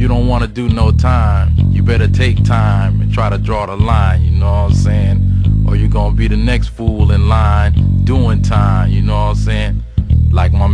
you don't want to do no time, you better take time and try to draw the line, you know what I'm saying? Or you're gonna be the next fool in line doing time, you know what I'm saying? Like my